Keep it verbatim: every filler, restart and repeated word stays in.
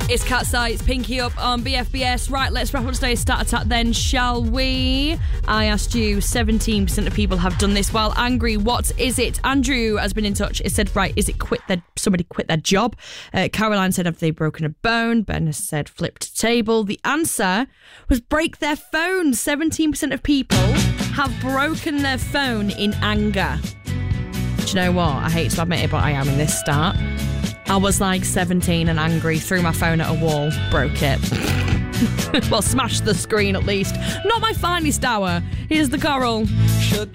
It's Cat's Eye, it's Pinky Up on B F B S. Right, let's wrap up today's Start Attack then, shall we? I asked you, seventeen percent of people have done this while angry. What is it? Andrew has been in touch. He said, right, is it quit their, somebody quit their job? Uh, Caroline said, have they broken a bone? Ben has said, flipped a table. The answer was break their phone. seventeen percent of people have broken their phone in anger. Do you know what? I hate to admit it, but I am in this start. I was like seventeen and angry, threw my phone at a wall, broke it. Well, smashed the screen at least. Not my finest hour. Here's the choral. Should